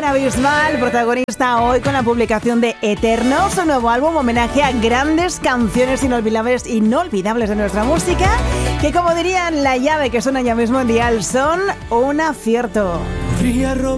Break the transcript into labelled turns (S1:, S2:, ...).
S1: María Bisbal, protagonista hoy con la publicación de Eterno, su nuevo álbum, homenaje a grandes canciones inolvidables de nuestra música, que como dirían la llave que suena ya mismo en Dial, son un acierto.
S2: Podría robar